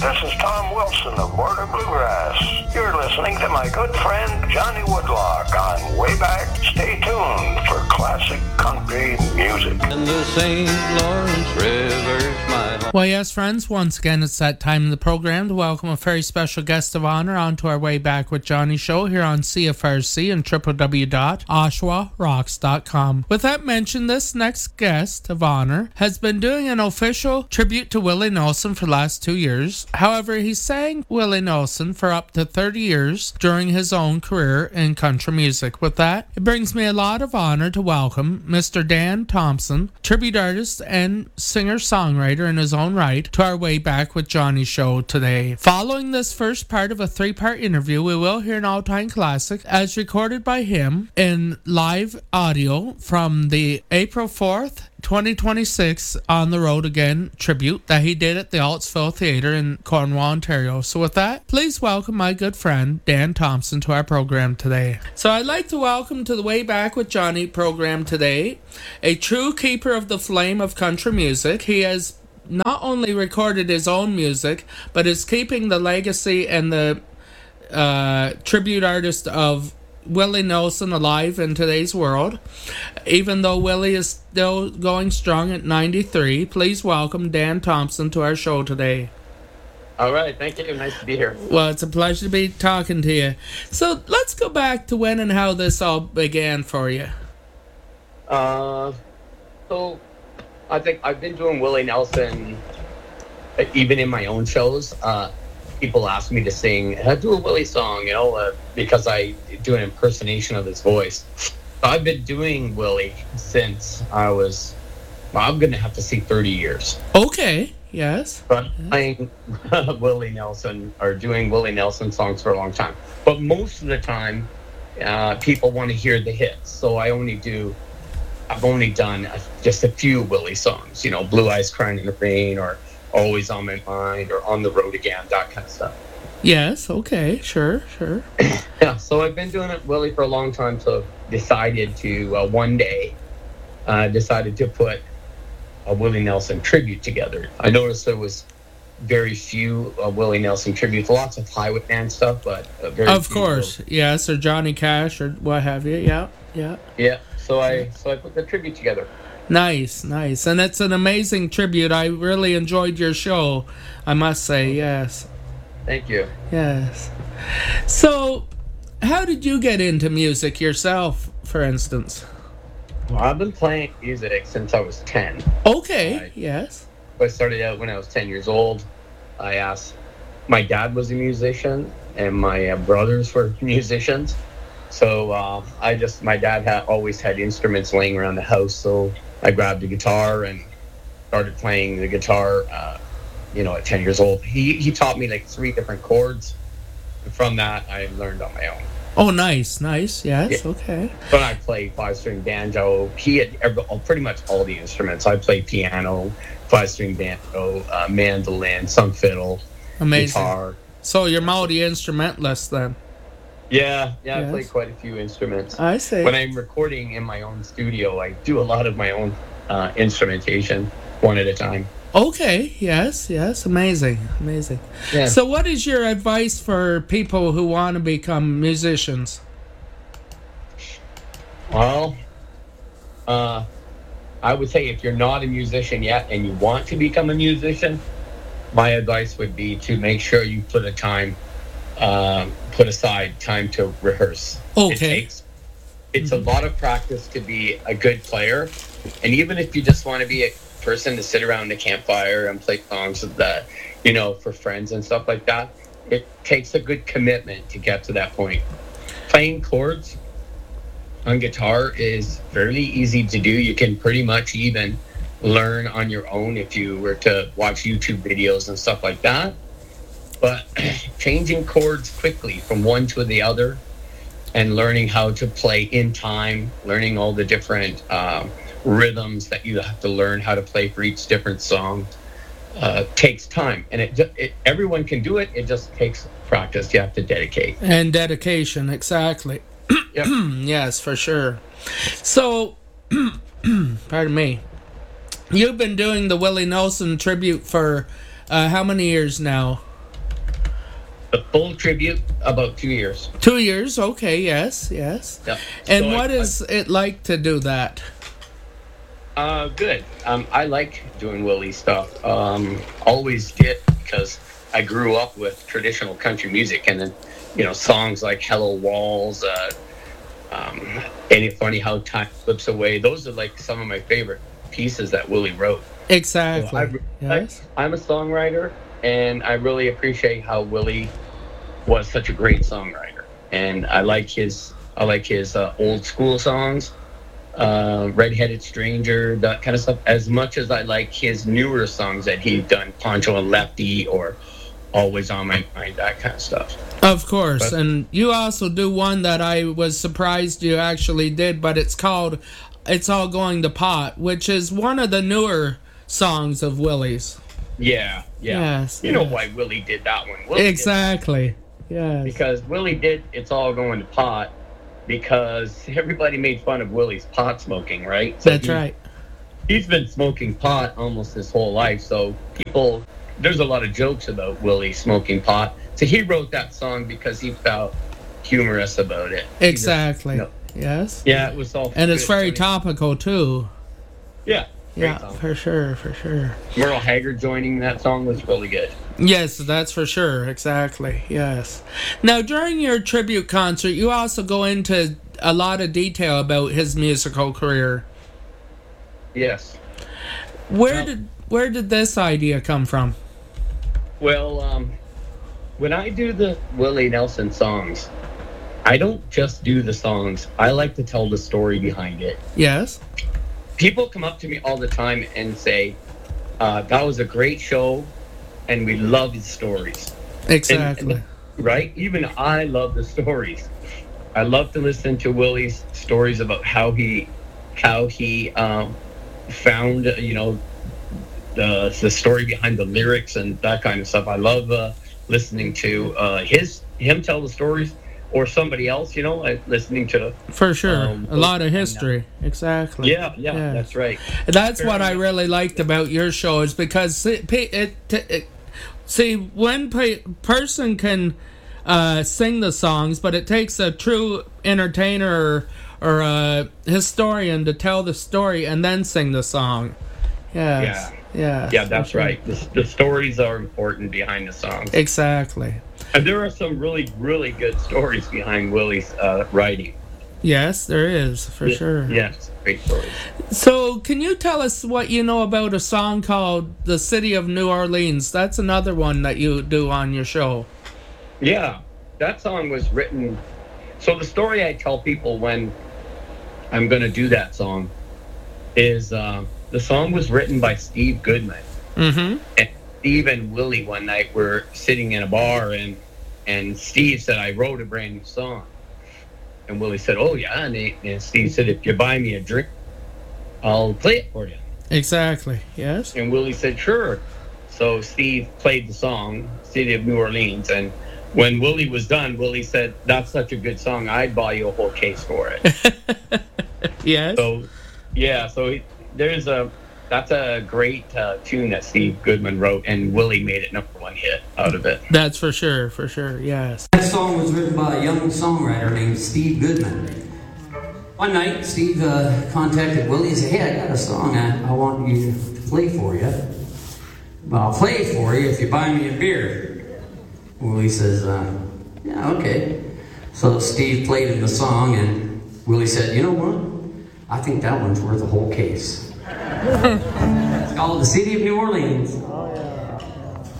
This is Tom Wilson of Border Bluegrass. You're listening to my good friend Johnny Woodlock on Way Back. Stay tuned for classic country music. And the St. Lawrence River's my home. Well, yes, friends, once again, it's that time in the program to welcome a very special guest of honor onto our Way Back with Johnny show here on CFRC and www.oshawarocks.com. With that mentioned, this next guest of honor has been doing an official tribute to Willie Nelson for the last 2 years. However, he sang Willie Nelson for up to 30 years during his own career in country music. With that, it brings me a lot of honor to welcome Mr. Dan Thompson, tribute artist and singer-songwriter in his own right, to our Way Back with Johnny show today. Following this first part of a 3-part interview, we will hear an all-time classic as recorded by him in live audio from the April 4th, 2026 On the Road Again tribute that he did at the Altsville Theatre in Cornwall, Ontario. So with that, please welcome my good friend Dan Thompson to our program today. So I'd like to welcome to the Way Back with Johnny program today a true keeper of the flame of country music. He has not only recorded his own music, but is keeping the legacy and the tribute artist of Willie Nelson alive in today's world, even though Willie is still going strong at 93. Please welcome Dan Thompson to our show today. All right, thank you. Nice to be here. Well, it's a pleasure to be talking to you. So let's go back to when and how this all began for you. So I think I've been doing Willie Nelson, even in my own shows. People ask me to sing, do a Willie song, because I do an impersonation of his voice. So I've been doing Willie since I'm going to have to see 30 years. Okay, yes. But playing Willie Nelson or doing Willie Nelson songs for a long time. But most of the time, people want to hear the hits. So I've only done just a few Willie songs, Blue Eyes Crying in the Rain or Always on My Mind or On the Road Again, that kind of stuff. Yes, okay, sure. Yeah, so I've been doing it, Willie, for a long time, so decided to, one day, to put a Willie Nelson tribute together. I noticed there was very few Willie Nelson tributes, lots of Highwayman stuff, but very of few. course, yes, or Johnny Cash or what have you, yeah. Yeah, so I put the tribute together. Nice. And it's an amazing tribute. I really enjoyed your show, I must say, yes. Thank you. Yes. So, how did you get into music yourself, for instance? Well, I've been playing music since I was 10. Okay, yes. I started out when I was 10 years old. My dad was a musician, and my brothers were musicians. So my dad always had instruments laying around the house, so I grabbed a guitar and started playing the guitar, at 10 years old. He taught me like 3 different chords. And from that, I learned on my own. Oh, nice. Yes, yeah. Okay. But I played 5-string banjo. He had pretty much all the instruments. I played piano, 5-string banjo, mandolin, some fiddle, amazing. Guitar. So you're multi-instrumentalist then? Yeah, yes. I play quite a few instruments. I see. When I'm recording in my own studio, I do a lot of my own instrumentation, one at a time. Okay, yes, amazing. Yeah. So what is your advice for people who want to become musicians? Well, I would say if you're not a musician yet and you want to become a musician, my advice would be to make sure you put aside time to rehearse. Okay. It's a lot of practice to be a good player, and even if you just want to be a person to sit around the campfire and play songs that, for friends and stuff like that, it takes a good commitment to get to that point. Playing chords on guitar is fairly easy to do. You can pretty much even learn on your own if you were to watch YouTube videos and stuff like that. But changing chords quickly from one to the other and learning how to play in time, learning all the different rhythms that you have to learn how to play for each different song takes time. And everyone can do it. It just takes practice. You have to dedicate. And dedication, exactly. Yep. Yes, for sure. So, pardon me. You've been doing the Willie Nelson tribute for how many years now? The full tribute, about 2 years. 2 years, okay, yes. Yep. And So what is it like to do that? Good. I like doing Willie stuff. Always did, because I grew up with traditional country music, and then, songs like Hello Walls, Ain't It Funny How Time Slips Away. Those are like some of my favorite pieces that Willie wrote. Exactly. So yes. I'm a songwriter, and I really appreciate how Willie was such a great songwriter. And I like his old school songs, Redheaded Stranger, that kind of stuff, as much as I like his newer songs that he's done, Poncho and Lefty, or Always on My Mind, that kind of stuff. Of course. And you also do one that I was surprised you actually did, but it's called It's All Going to Pot, which is one of the newer songs of Willie's. Yeah. Yes. You know why Willie did that one. Willie exactly. Yes. Because Willie did It's All Going to Pot because everybody made fun of Willie's pot smoking, right? So That's right. He's been smoking pot almost his whole life, so there's a lot of jokes about Willie smoking pot. So he wrote that song because he felt humorous about it. Exactly. Yes. Yeah, it was all. And it's very topical too. Yeah. Yeah, for sure. Merle Haggard joining that song was really good. Yes, that's for sure. Exactly. Yes. Now, during your tribute concert, you also go into a lot of detail about his musical career. Yes. Where did this idea come from? Well, when I do the Willie Nelson songs, I don't just do the songs. I like to tell the story behind it. Yes. People come up to me all the time and say, that was a great show, and we love his stories. Exactly. Right? Even I love the stories. I love to listen to Willie's stories about how he found, the story behind the lyrics and that kind of stuff. I love listening to him tell the stories, or somebody else, listening to. For sure. A lot of history. Exactly. Yeah, that's right. That's what I really liked about your show, is because one person can sing the songs, but it takes a true entertainer or a historian to tell the story and then sing the song. Yes. Yeah, that's right. The stories are important behind the songs. Exactly. And there are some really, really good stories behind Willie's writing. Yes, there is, for sure. Yes, great stories. So, can you tell us what you know about a song called The City of New Orleans? That's another one that you do on your show. Yeah, that song was written. So the story I tell people when I'm going to do that song is the song was written by Steve Goodman. Mm-hmm. And Steve and Willie one night were sitting in a bar, and Steve said, I wrote a brand new song. And Willie said, oh, yeah. And Steve said, if you buy me a drink, I'll play it for you. Exactly, yes. And Willie said, sure. So Steve played the song, City of New Orleans. And when Willie was done, Willie said, that's such a good song, I'd buy you a whole case for it. Yes. So, yeah, that's a great tune that Steve Goodman wrote, and Willie made it #1 hit out of it. That's for sure, yes. That song was written by a young songwriter named Steve Goodman. One night, Steve contacted Willie and said, hey, I got a song I want you to play for you. Well, I'll play it for you if you buy me a beer. Willie says, yeah, okay. So Steve played him the song, and Willie said, you know what? I think that one's worth a whole case. It's called The City of New Orleans.